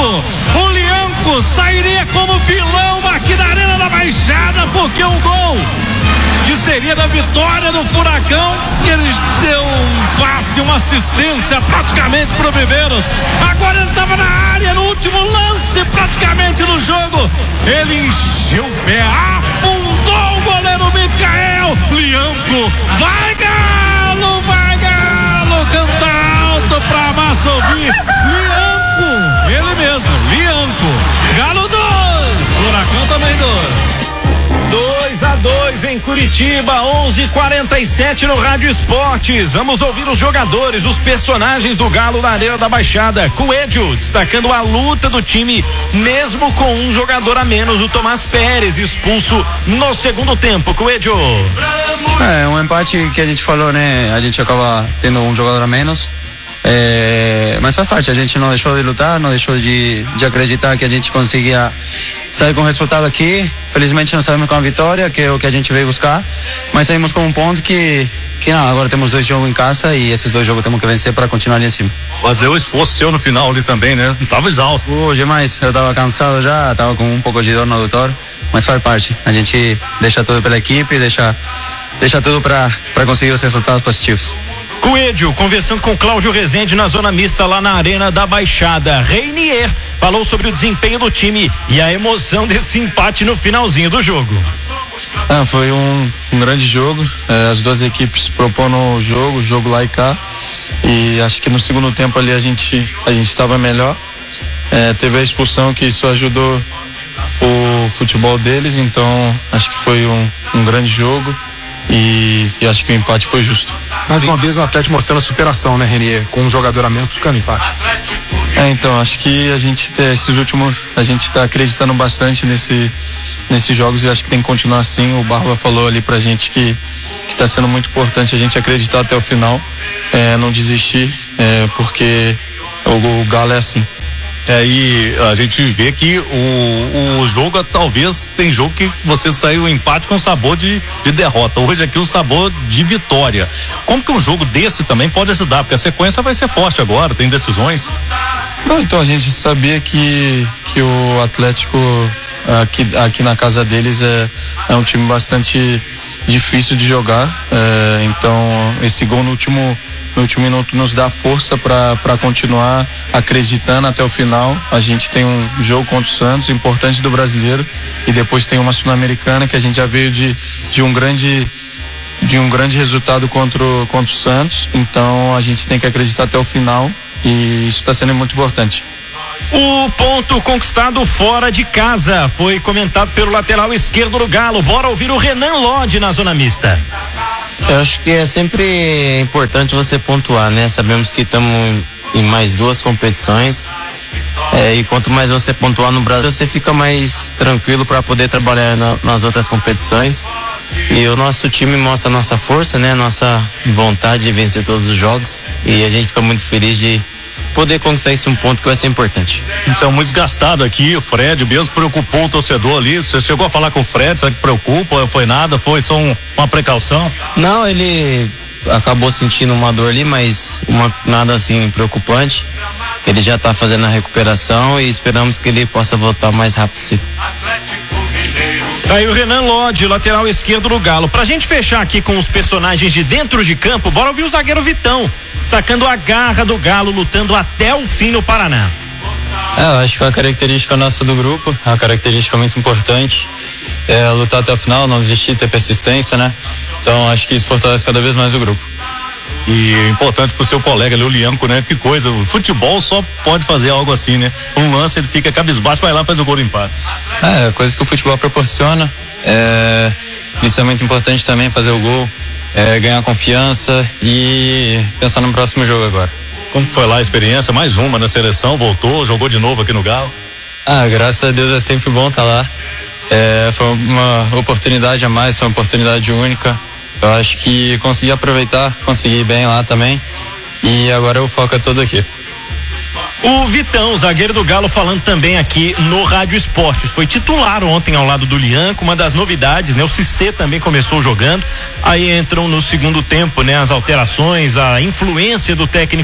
Lianco. O Lianco sairia como vilão aqui da Arena da Baixada, porque um gol que seria da vitória do Furacão, ele deu um passe, uma assistência praticamente pro Viveiros. Agora ele estava na área no último lance praticamente do jogo. Ele encheu o pé, afundou o goleiro Micael. Lianco, vai Galo, canta alto pra massa ouvir. Lianco, ele mesmo, Lianco. Galo 2, Furacão também 2. 2-2 em Curitiba, 11:47 no Rádio Esportes. Vamos ouvir os jogadores, os personagens do Galo na Arena da Baixada. Coelho destacando a luta do time, mesmo com um jogador a menos, o Tomás Pérez, expulso no segundo tempo. Coelho. É um empate que a gente falou, né? A gente acaba tendo um jogador a menos. Mas faz parte, a gente não deixou de lutar, não deixou de acreditar que a gente conseguia sair com o resultado aqui. Felizmente não saímos com a vitória, que é o que a gente veio buscar, mas saímos com um ponto que não, agora temos 2 jogos em casa e esses 2 jogos temos que vencer para continuar ali em cima. Mas deu esforço seu no final ali também, né? Não tava exausto. Hoje mais, eu tava cansado já, tava com um pouco de dor no adutor, mas faz parte, a gente deixa tudo pela equipe, deixa tudo para conseguir os resultados positivos. Coelho, conversando com Cláudio Rezende na zona mista lá na Arena da Baixada. Reinier falou sobre o desempenho do time e a emoção desse empate no finalzinho do jogo. Foi um grande jogo, as duas equipes propondo o jogo lá e cá, e acho que no segundo tempo ali a gente estava melhor, teve a expulsão que isso ajudou o futebol deles, então acho que foi um grande jogo. E acho que o empate foi justo. Mais uma vez o Atlético mostrando a superação, né, Reinier? Com um jogador a menos buscando empate. Então, acho que a gente tá acreditando bastante nesses jogos e acho que tem que continuar assim. O Barba falou ali pra gente que tá sendo muito importante a gente acreditar até o final, não desistir, porque o Galo é assim. E a gente vê que o jogo, talvez, tem jogo que você saiu empate com sabor de derrota. Hoje aqui o sabor de vitória. Como que um jogo desse também pode ajudar? Porque a sequência vai ser forte agora, tem decisões. Não, então a gente sabia que o Atlético aqui na casa deles é um time bastante difícil de jogar. Então esse gol no último minuto nos dá força para continuar acreditando até o final. A gente tem um jogo contra o Santos, importante do brasileiro, e depois tem uma Sul-Americana que a gente já veio de um grande resultado contra o Santos. Então a gente tem que acreditar até o final e isso está sendo muito importante. O ponto conquistado fora de casa foi comentado pelo lateral esquerdo do Galo. Bora ouvir o Renan Lodge na zona mista. Eu acho que é sempre importante você pontuar, né? Sabemos que estamos em mais 2 competições, e quanto mais você pontuar no Brasil, você fica mais tranquilo para poder trabalhar nas outras competições. E o nosso time mostra a nossa força, né? Nossa vontade de vencer todos os jogos, e a gente fica muito feliz de poder conquistar esse ponto que vai ser importante. Você é muito desgastado aqui, o Fred mesmo preocupou o torcedor ali. Você chegou a falar com o Fred, será que preocupa? Foi nada? Foi só uma precaução? Não, ele acabou sentindo uma dor ali, mas nada assim preocupante. Ele já está fazendo a recuperação e esperamos que ele possa voltar o mais rápido possível. Aí o Renan Lodge, lateral esquerdo do Galo. Pra gente fechar aqui com os personagens de dentro de campo, bora ouvir o zagueiro Vitão, destacando a garra do Galo, lutando até o fim no Paraná. Eu acho que é uma característica nossa do grupo, é uma característica muito importante, lutar até o final, não desistir, ter persistência, né? Então acho que isso fortalece cada vez mais o grupo. E é importante pro seu colega ali, o Lianco, né? Que coisa, o futebol só pode fazer algo assim, né? Um lance, ele fica cabisbaixo, vai lá, faz o gol do empate. Coisa que o futebol proporciona, isso é muito importante também, fazer o gol, ganhar confiança e pensar no próximo jogo agora. Como foi lá a experiência? Mais uma na seleção, voltou, jogou de novo aqui no Galo? Graças a Deus é sempre bom estar lá. Foi uma oportunidade a mais, foi uma oportunidade única. Eu acho que consegui aproveitar, consegui ir bem lá também. E agora o foco é todo aqui. O Vitão, zagueiro do Galo, falando também aqui no Rádio Esportes. Foi titular ontem ao lado do Lianco, uma das novidades, né? O Cissé também começou jogando. Aí entram no segundo tempo, né? As alterações, a influência do técnico